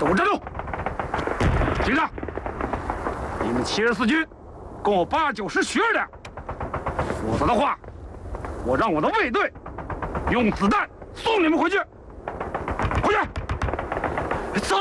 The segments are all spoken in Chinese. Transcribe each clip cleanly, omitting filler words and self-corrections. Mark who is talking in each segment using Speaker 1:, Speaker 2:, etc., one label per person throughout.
Speaker 1: 给我站住！警长，你们74军共有8、9、10、12辆，否则的话，我让我的卫队用子弹送你们回去。回去，走！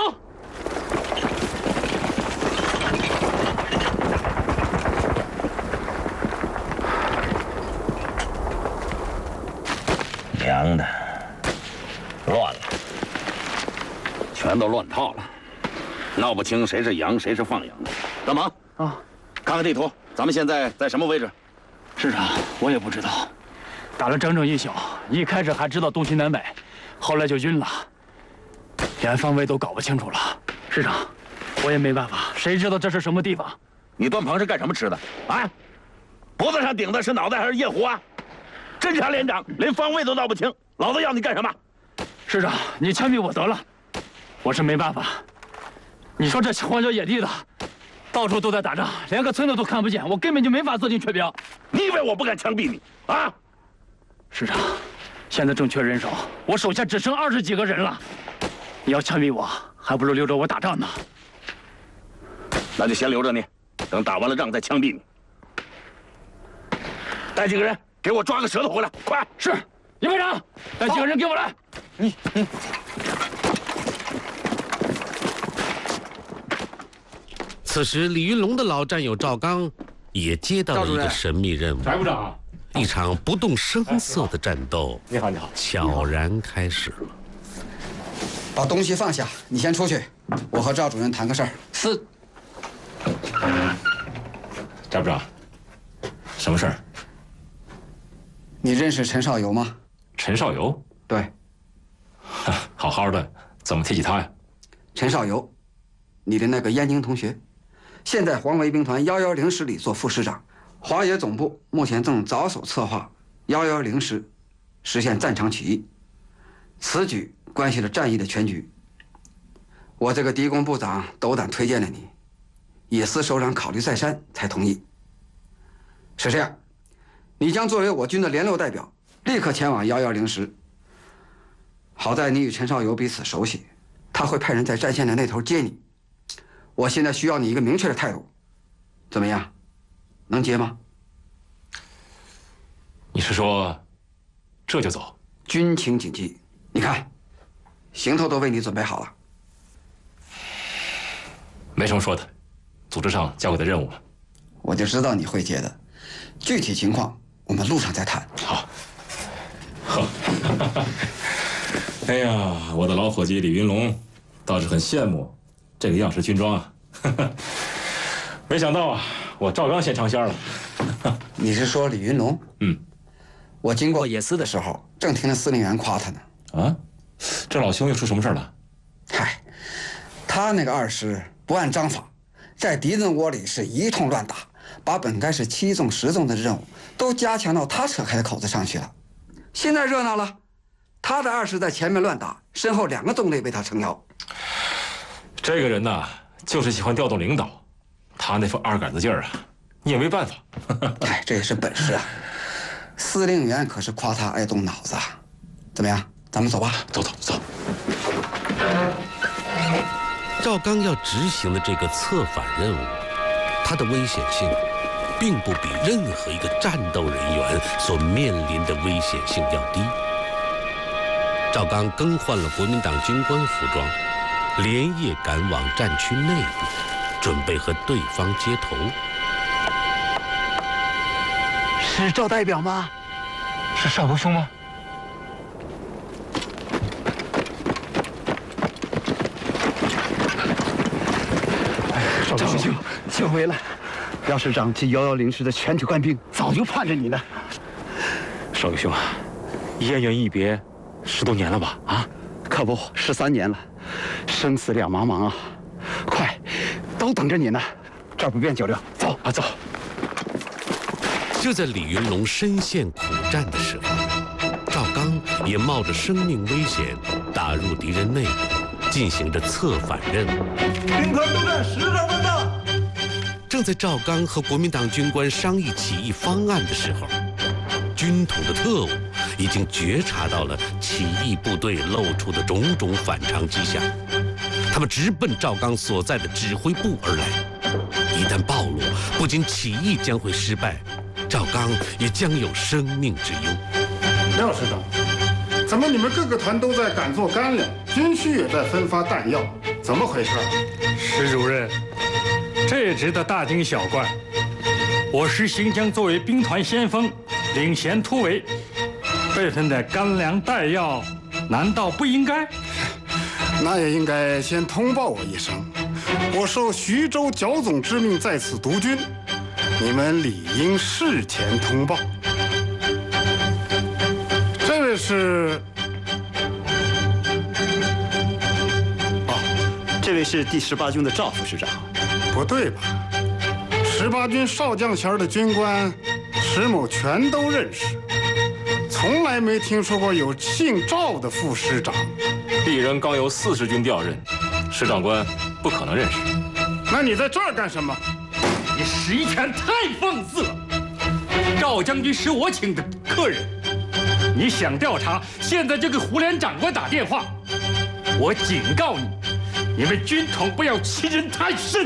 Speaker 2: 娘的，乱了，全都乱套了，闹不清谁是羊谁是放羊的。大忙
Speaker 1: 啊，
Speaker 2: 看看地图，咱们现在在什么位置？
Speaker 1: 师长，我也不知道，打了整整1宿，一开始还知道东西南北，后来就晕了，连方位都搞不清楚了。师长，我也没办法，谁知道这是什么地方？
Speaker 2: 你端棚是干什么吃的？啊，脖子上顶的是脑袋还是夜壶啊？侦察连长连方位都闹不清，老子要你干什么？
Speaker 1: 师长，你枪毙我得了，我是没办法。你说这荒郊野地的，到处都在打仗，连个村子都看不见，我根本就没法做进确标。
Speaker 2: 你以为我不敢枪毙你啊？
Speaker 1: 师长，现在正缺人手，我手下只剩20几个人了，你要枪毙我，还不如留着我打仗呢。
Speaker 2: 那就先留着你，等打完了仗再枪毙你。带几个人给我抓个舌头回来，快！
Speaker 1: 是，营排长，带几个人给我来。
Speaker 3: 此时，李云龙的老战友赵刚也接到了一个神秘任务。
Speaker 4: 翟部长，
Speaker 3: 一场不动声色的战斗，
Speaker 4: 你好，你好，
Speaker 3: 悄然开始了。
Speaker 5: 把东西放下，你先出去，我和赵主任谈个事儿。
Speaker 1: 是。
Speaker 4: 翟部长，什么事儿？
Speaker 5: 你认识陈少游吗？
Speaker 4: 陈少游？
Speaker 5: 对，
Speaker 4: 好好的，怎么提起他呀？
Speaker 5: 陈少游，你的那个燕京同学，现在黄维兵团110师里做副师长，华野总部目前正着手策划110师实现战场起义，此举关系了战役的全局。我这个敌工部长斗胆推荐了你，野司首长考虑再三才同意。是这样，你将作为我军的联络代表，立刻前往110师。好在你与陈少游彼此熟悉，他会派人在战线的那头接你。我现在需要你一个明确的态度，怎么样？能接吗？
Speaker 4: 你是说这就走？
Speaker 5: 军情紧急，你看，行头都为你准备好了。
Speaker 4: 没什么说的，组织上交给的任务嘛。
Speaker 5: 我就知道你会接的，具体情况我们路上再谈。
Speaker 4: 好。呵，哎呀，我的老伙计李云龙，倒是很羡慕这个样式军装啊。没想到啊，我赵刚先尝鲜了。
Speaker 5: 你是说李云龙？
Speaker 4: 嗯，
Speaker 5: 我经过野司的时候，正听着司令员夸他呢。
Speaker 4: 啊，这老兄又出什么事了？
Speaker 5: 嗨，他那个2师不按章法，在敌人窝里是一通乱打，把本该是7纵10纵的任务都加强到他扯开的口子上去了。现在热闹了，他的2师在前面乱打，身后2个纵队被他撑腰。
Speaker 4: 这个人呐，就是喜欢调动领导，他那副二杆子劲儿啊，你也没办法。
Speaker 5: 哎，这也是本事啊！司令员可是夸他爱动脑子啊。怎么样，咱们走吧。
Speaker 4: 走。
Speaker 3: 赵刚要执行的这个策反任务，它的危险性并不比任何一个战斗人员所面临的危险性要低。赵刚更换了国民党军官服装，连夜赶往战区内部，准备和对方接头。
Speaker 1: 是赵代表吗？是少游兄吗？
Speaker 6: 少兄，请回来！姚师长及110师的全体官兵早就盼着你呢。
Speaker 4: 少游兄啊，燕园一别10多年了吧？啊，
Speaker 6: 可不，13年了，生死两茫茫啊！快，都等着你呢。这儿不便久留，走啊走。
Speaker 3: 就在李云龙深陷苦战的时候，赵刚也冒着生命危险打入敌人内部，进行着策反任务。
Speaker 7: 兵团督战10点半到。
Speaker 3: 正在赵刚和国民党军官商议起义方案的时候，军统的特务已经觉察到了起义部队露出的种种反常迹象。 他们直奔赵刚所在的指挥部而来。一旦暴露，不仅起义将会失败，赵刚也将有生命之忧。
Speaker 8: 廖师长，怎么你们各个团都在赶做干粮，军需也在分发弹药，怎么回事？
Speaker 1: 石主任，这也值得大惊小怪。我师新疆作为兵团先锋，领衔突围，被分的干粮弹药，难道不应该？
Speaker 8: 那也应该先通报我一声。我受徐州剿总之命在此督军，你们理应事前通报。这位是？
Speaker 6: 这位是第18军的赵副师长。
Speaker 8: 不对吧？18军少将衔的军官，石某全都认识，从来没听说过有姓赵的副师长。
Speaker 4: 鄙人刚由40军调任，石长官不可能认识。
Speaker 8: 那你在这儿干什么？
Speaker 1: 你石一拳太放肆了！赵将军是我请的客人，你想调查，现在就给胡连长官打电话。我警告你，你们军统不要欺人太甚。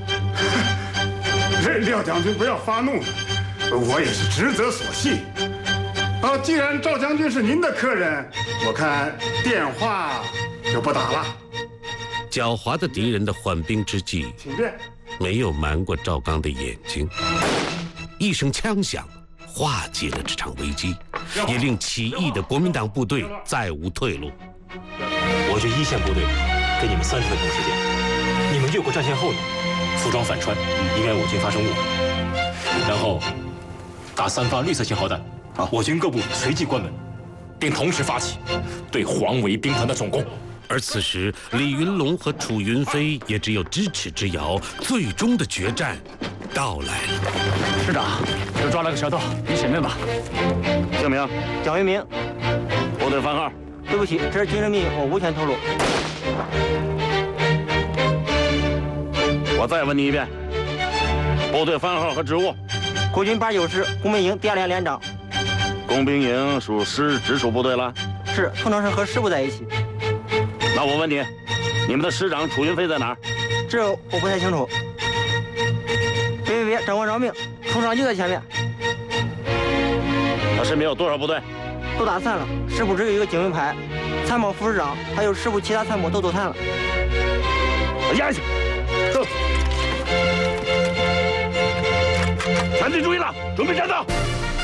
Speaker 8: 廖将军不要发怒，我也是职责所系。既然赵将军是您的客人，我看电话就不打了。
Speaker 3: 狡猾的敌人的缓兵之计，
Speaker 8: 请便。
Speaker 3: 没有瞒过赵刚的眼睛。一声枪响，化解了这场危机，也令起义的国民党部队再无退路。
Speaker 4: 我军一线部队给你们30分钟时间，你们越过战线后呢，服装反穿，引领我军发生误会，然后打3发绿色信号弹，我军各部随即关门，并同时发起对黄维兵团的总攻。
Speaker 3: 而此时，李云龙和楚云飞也只有咫尺之遥，最终的决战到来了。
Speaker 1: 师长，又抓了个舌头，你审问吧。
Speaker 9: 姓名：
Speaker 10: 蒋云明。
Speaker 9: 部队番号？
Speaker 10: 对不起，这是军人秘密，我无权透露。
Speaker 9: 我再问你一遍，部队番号和职务？
Speaker 10: 国军89师工兵营第2连连长。
Speaker 9: 工兵营属师直属部队了？
Speaker 10: 是，通常是和师部在一起。
Speaker 9: 那我问你，你们的师长楚云飞在哪儿？
Speaker 10: 这我不太清楚。别，长官饶命，副长就在前面。
Speaker 9: 他身边有多少部队？
Speaker 10: 都打散了，师部只有一个警卫排，参谋、副师长还有师部其他参谋都走散了。
Speaker 9: 压下去，走！全体注意了，准备战斗！